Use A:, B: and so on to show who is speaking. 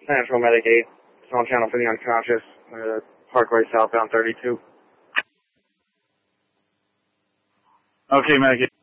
A: Central Medic 8, small channel for the unconscious, Parkway southbound 32.
B: Okay, Medic 8.